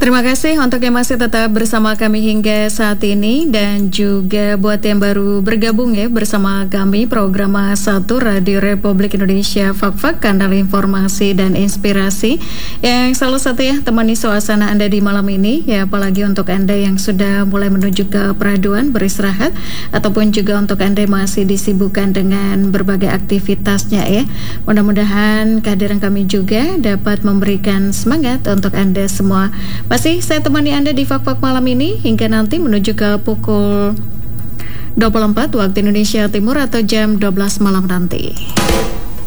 Terima kasih untuk yang masih tetap bersama kami hingga saat ini dan juga buat yang baru bergabung ya bersama kami program 1 Radio Republik Indonesia Fak-Fak, kanal informasi dan inspirasi yang selalu satu ya temani suasana Anda di malam ini ya, apalagi untuk Anda yang sudah mulai menuju ke peraduan beristirahat ataupun juga untuk Anda yang masih disibukkan dengan berbagai aktivitasnya ya. Mudah-mudahan kehadiran kami juga dapat memberikan semangat untuk Anda semua. Masih saya temani Anda di Fak-Fak malam ini hingga nanti menuju ke pukul 24 waktu Indonesia Timur atau jam 12 malam nanti.